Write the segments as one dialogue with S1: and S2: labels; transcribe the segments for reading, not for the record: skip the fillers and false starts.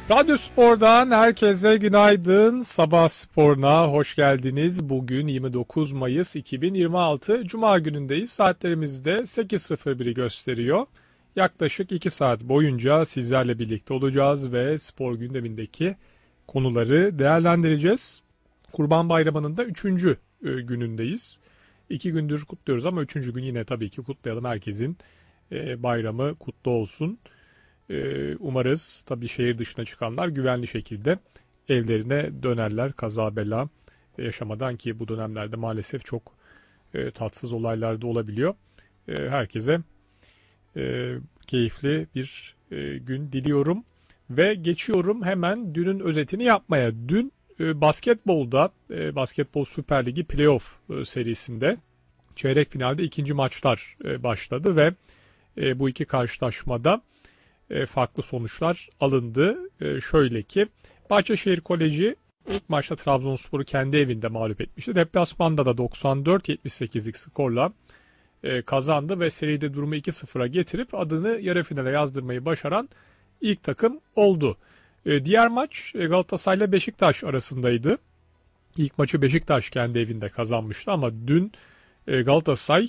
S1: Radyo Spor'dan herkese günaydın. Sabah Spor'una hoş geldiniz. Bugün 29 Mayıs 2026 Cuma günündeyiz. Saatlerimiz de 8.01'i gösteriyor. Yaklaşık 2 saat boyunca sizlerle birlikte olacağız ve spor gündemindeki konuları değerlendireceğiz. Kurban Bayramı'nın da 3. günündeyiz. 2 gündür kutluyoruz ama 3. gün yine tabii ki kutlayalım. Herkesin bayramı kutlu olsun. Umarız tabii şehir dışına çıkanlar güvenli şekilde evlerine dönerler, kaza bela yaşamadan, ki bu dönemlerde maalesef çok tatsız olaylar da olabiliyor. Herkese keyifli bir gün diliyorum ve geçiyorum hemen dünün özetini yapmaya. Dün basketbolda, Basketbol Süper Ligi playoff serisinde çeyrek finalde ikinci maçlar başladı ve bu iki karşılaşmada farklı sonuçlar alındı. Şöyle ki Bahçeşehir Koleji ilk maçta Trabzonspor'u kendi evinde mağlup etmişti. Deplasmanda da 94-78'lik skorla kazandı ve seride durumu 2-0'a getirip adını yarı finale yazdırmayı başaran ilk takım oldu. Diğer maç Galatasaray ile Beşiktaş arasındaydı. İlk maçı Beşiktaş kendi evinde kazanmıştı ama dün Galatasaray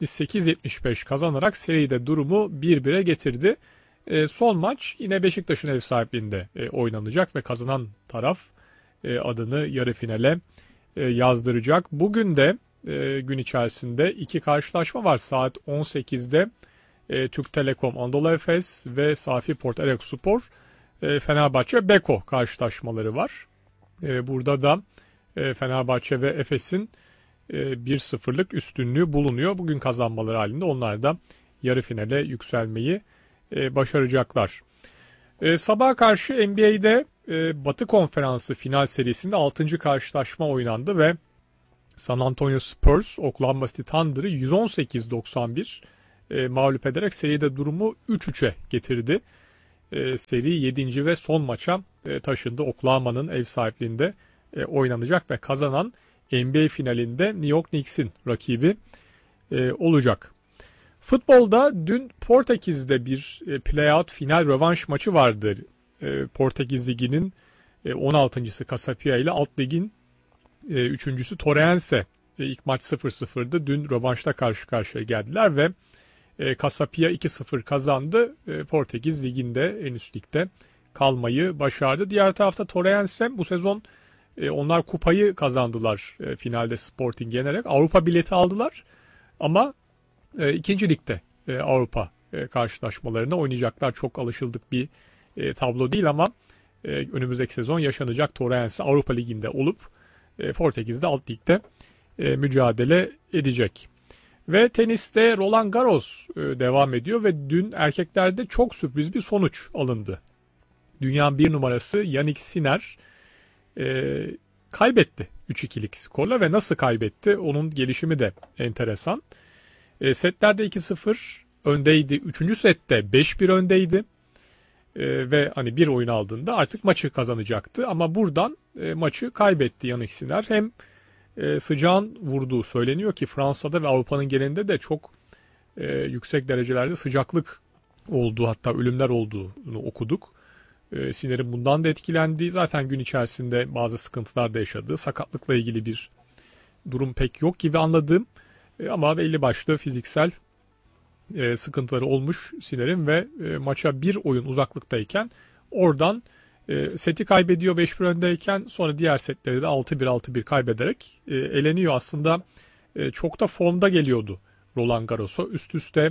S1: 78-75 kazanarak seride durumu 1-1'e getirdi. Son maç yine Beşiktaş'ın ev sahipliğinde oynanacak ve kazanan taraf adını yarı finale yazdıracak. Bugün de gün içerisinde iki karşılaşma var. Saat 18'de Türk Telekom Anadolu Efes ve Safi Port Erekspor Fenerbahçe Beko karşılaşmaları var. Burada da Fenerbahçe ve Efes'in 1-0'lık üstünlüğü bulunuyor. Bugün kazanmaları halinde onlar da yarı finale yükselmeyi başaracaklar. Sabaha karşı NBA'de Batı Konferansı final serisinde 6. karşılaşma oynandı ve San Antonio Spurs Oklahoma City Thunder'ı 118-91 mağlup ederek seride durumu 3-3'e getirdi. Seri 7. ve son maça taşındı. Oklahoma'nın ev sahipliğinde oynanacak ve kazanan NBA finalinde New York Knicks'in rakibi olacak. Futbolda dün Portekiz'de bir playout final rövanş maçı vardı. Portekiz Ligi'nin 16.sı Casapia ile alt ligin 3.sü Torrense. İlk maç 0-0'dı. Dün rövanşta karşı karşıya geldiler ve Casapia 2-0 kazandı. Portekiz Ligi'nde en üst ligde kalmayı başardı. Diğer tarafta Torrense bu sezon onlar kupayı kazandılar finalde Sporting'i yenerek. Avrupa bileti aldılar ama İkinci ligde Avrupa karşılaşmalarını oynayacaklar. Çok alışıldık bir tablo değil ama önümüzdeki sezon yaşanacak. Torrense Avrupa Ligi'nde olup Portekiz'de alt ligde mücadele edecek. Ve teniste Roland Garros devam ediyor ve dün erkeklerde çok sürpriz bir sonuç alındı. Dünyanın bir numarası Jannik Sinner kaybetti 3-2'lik skorla ve nasıl kaybetti? Onun gelişimi de enteresan. Setlerde 2-0 öndeydi. 3. sette 5-1 öndeydi. Ve hani bir oyun aldığında artık maçı kazanacaktı. Ama buradan maçı kaybetti Jannik Sinner. Hem sıcağın vurduğu söyleniyor ki Fransa'da ve Avrupa'nın genelinde de çok yüksek derecelerde sıcaklık olduğu, hatta ölümler olduğunu okuduk. Sinner'in bundan da etkilendiği, zaten gün içerisinde bazı sıkıntılar da yaşadığı, sakatlıkla ilgili bir durum pek yok gibi anladığım. Ama belli başlı fiziksel sıkıntıları olmuş Sinner'in ve maça bir oyun uzaklıktayken oradan seti kaybediyor 5-1 öndeyken, sonra diğer setleri de 6-1 kaybederek eleniyor. Aslında çok da formda geliyordu Roland Garros'a. Üst üste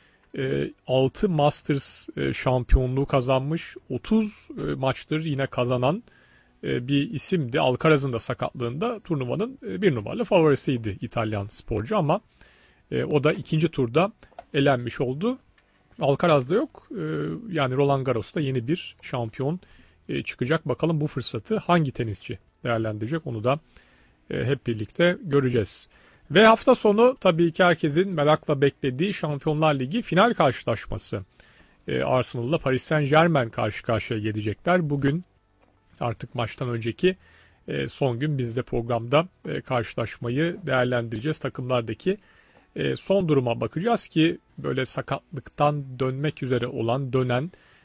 S1: 6 Masters şampiyonluğu kazanmış, 30 maçtır yine kazanan bir isimdi. Alcaraz'ın da sakatlığında turnuvanın bir numaralı favorisiydi İtalyan sporcu ama o da ikinci turda elenmiş oldu. Alcaraz'da yok. Yani Roland Garros'ta yeni bir şampiyon çıkacak. Bakalım bu fırsatı hangi tenisçi değerlendirecek, onu da hep birlikte göreceğiz. Ve hafta sonu tabii ki herkesin merakla beklediği Şampiyonlar Ligi final karşılaşması. Arsenal'la Paris Saint-Germain karşı karşıya gelecekler. Bugün artık maçtan önceki son gün biz de programda karşılaşmayı değerlendireceğiz. Takımlardaki son duruma bakacağız ki böyle sakatlıktan dönmek üzere olan, dönen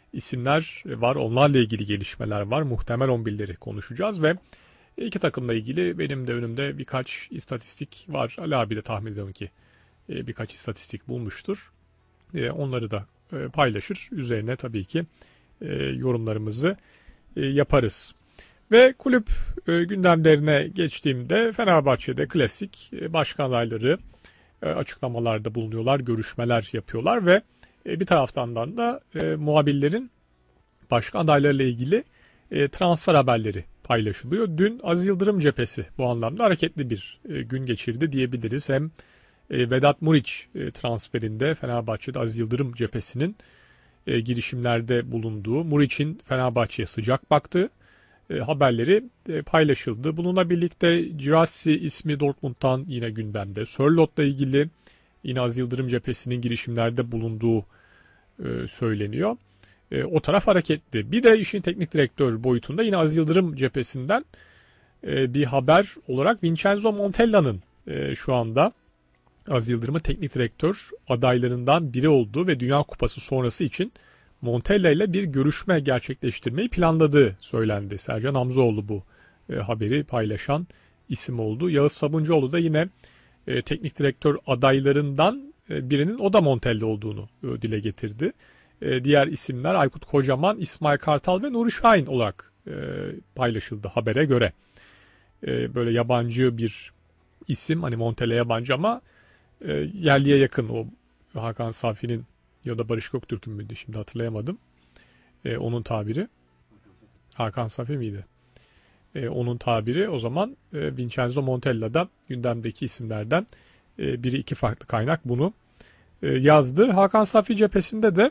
S1: isimler var. Onlarla ilgili gelişmeler var. Muhtemel 11'leri konuşacağız ve iki takımla ilgili benim de önümde birkaç istatistik var. Ali abi de tahmin ediyorum ki birkaç istatistik bulmuştur. Onları da paylaşır. Üzerine tabii ki yorumlarımızı yaparız. Ve kulüp gündemlerine geçtiğimde Fenerbahçe'de klasik başkan adayları açıklamalarda bulunuyorlar, görüşmeler yapıyorlar ve bir taraftan da muhabirlerin başkan adaylarıyla ilgili transfer haberleri paylaşılıyor. Dün Aziz Yıldırım cephesi bu anlamda hareketli bir gün geçirdi diyebiliriz. Hem Vedat Muriç transferinde Fenerbahçe'de Aziz Yıldırım cephesinin girişimlerde bulunduğu, Muriç'in Fenerbahçe'ye sıcak baktığı haberleri paylaşıldı. Bununla birlikte Girassi ismi Dortmund'dan yine gündemde. Sörlot'la ilgili yine Aziz Yıldırım cephesinin girişimlerde bulunduğu söyleniyor. O taraf hareketli. Bir de işin teknik direktör boyutunda yine Aziz Yıldırım cephesinden bir haber olarak Vincenzo Montella'nın şu anda Aziz Yıldırım'ın teknik direktör adaylarından biri olduğu ve Dünya Kupası sonrası için Montella ile bir görüşme gerçekleştirmeyi planladığı söylendi. Sercan Hamzoğlu bu haberi paylaşan isim oldu. Yağız Sabuncuoğlu da yine teknik direktör adaylarından birinin o da Montella olduğunu dile getirdi. Diğer isimler Aykut Kocaman, İsmail Kartal ve Nuri Şahin olarak paylaşıldı habere göre. Böyle yabancı bir isim, hani Montella yabancı ama yerliye yakın, o Hakan Safi'nin ya da Barış Göktürk'ün müydü şimdi hatırlayamadım. Onun tabiri. Hakan Safi miydi? Onun tabiri o zaman Vincenzo Montella da gündemdeki isimlerden biri, iki farklı kaynak bunu yazdı. Hakan Safi cephesinde de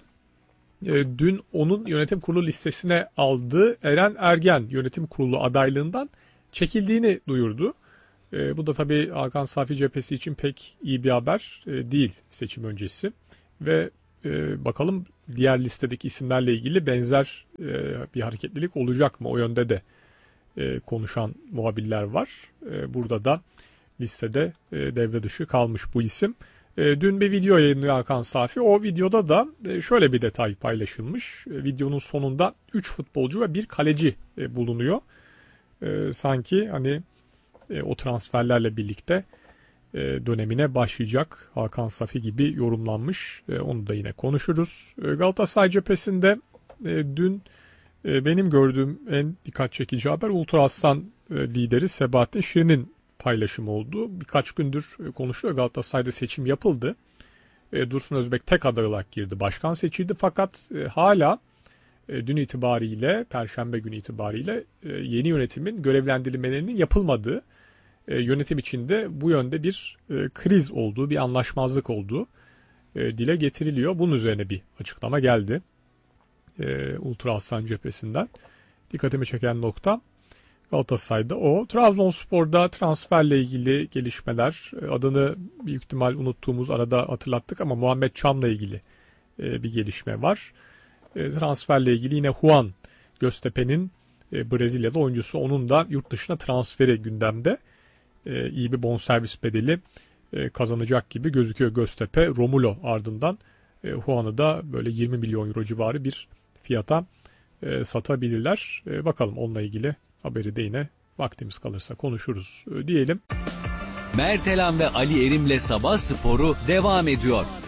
S1: dün onun yönetim kurulu listesine aldığı Eren Ergen yönetim kurulu adaylığından çekildiğini duyurdu. Bu da tabii Hakan Safi cephesi için pek iyi bir haber değil seçim öncesi. Ve bakalım diğer listedeki isimlerle ilgili benzer bir hareketlilik olacak mı? O yönde de konuşan muhabirler var. Burada da listede devre dışı kalmış bu isim. Dün bir video yayınlıyor Hakan Safi. O videoda da şöyle bir detay paylaşılmış. Videonun sonunda 3 futbolcu ve 1 kaleci bulunuyor. Sanki hani o transferlerle birlikte dönemine başlayacak Hakan Safi gibi yorumlanmış. Onu da yine konuşuruz. Galatasaray cephesinde dün benim gördüğüm en dikkat çekici haber Ultra Aslan lideri Sebahattin Şirin'in paylaşımı oldu. Birkaç gündür konuşuyor. Galatasaray'da seçim yapıldı. Dursun Özbek tek aday olarak girdi. Başkan seçildi fakat hala dün itibariyle, Perşembe günü itibariyle yeni yönetimin görevlendirilmelerinin yapılmadığı, yönetim içinde bu yönde bir kriz olduğu, bir anlaşmazlık olduğu dile getiriliyor. Bunun üzerine bir açıklama geldi Ultra Aslan cephesinden. Dikkatimi çeken nokta Galatasaray'da o. Trabzonspor'da transferle ilgili gelişmeler, adını büyük ihtimal unuttuğumuz arada hatırlattık ama Muhammed Çam'la ilgili bir gelişme var. Transferle ilgili yine Juan Göztepe'nin Brezilyalı oyuncusu, onun da yurt dışına transferi gündemde. İyi bir bonservis bedeli kazanacak gibi gözüküyor Göztepe. Romulo ardından Juan'ı da böyle 20 milyon euro civarı bir fiyata satabilirler. Bakalım, onunla ilgili haberi de yine vaktimiz kalırsa konuşuruz diyelim.
S2: Mertelan ve Ali Erim'le Sabah Sporu devam ediyor.